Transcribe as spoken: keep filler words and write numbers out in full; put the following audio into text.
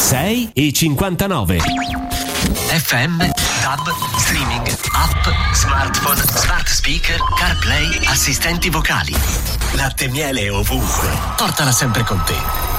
sei e cinquantanove. F M, tab, streaming, app, smartphone, smart speaker, CarPlay, assistenti vocali. Latte e miele ovunque. Portala sempre con te.